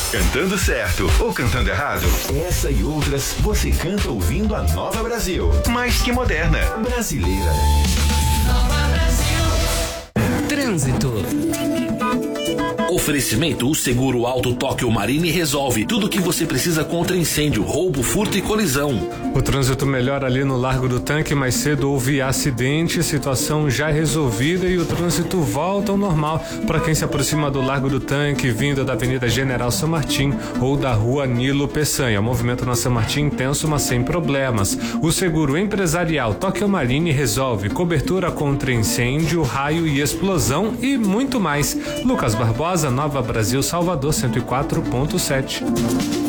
Cantando certo ou cantando errado? Essa e outras você canta ouvindo a Nova Brasil. Mais que moderna, brasileira. Nova Brasil. Trânsito. Oferecimento: o seguro Auto Tóquio Marine resolve tudo o que você precisa contra incêndio, roubo, furto e colisão. O trânsito melhora ali no Largo do Tanque. Mais cedo houve acidente, situação já resolvida e o trânsito volta ao normal para quem se aproxima do Largo do Tanque, vindo da Avenida General São Martim ou da Rua Nilo Peçanha. Movimento na São Martim intenso, mas sem problemas. O seguro empresarial Tóquio Marine resolve cobertura contra incêndio, raio e explosão e muito mais. Lucas Barbosa, Nova Brasil, Salvador 104.7.